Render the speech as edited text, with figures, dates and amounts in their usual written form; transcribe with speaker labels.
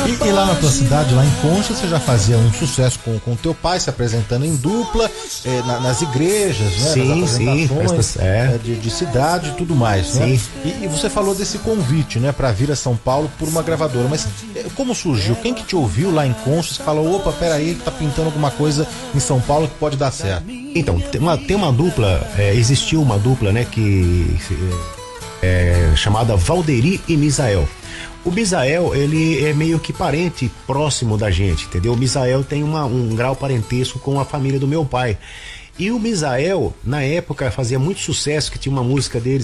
Speaker 1: E lá na tua cidade, lá em Concha, você já fazia um sucesso com teu pai, se apresentando em dupla, nas igrejas, né?
Speaker 2: Sim,
Speaker 1: nas apresentações
Speaker 2: sim,
Speaker 1: de cidade e tudo mais,
Speaker 2: sim.
Speaker 1: né? E você falou desse convite, né, para vir a São Paulo por uma gravadora, mas como surgiu? Quem que te ouviu lá em Concha e falou, opa, peraí, que tá pintando alguma coisa em São Paulo que pode dar certo?
Speaker 2: Então, tem uma dupla, existiu uma dupla, né, que chamada Valderi e Misael. O Misael, ele é meio que parente próximo da gente, entendeu? O Misael tem um grau parentesco com a família do meu pai. E o Misael, na época, fazia muito sucesso, que tinha uma música deles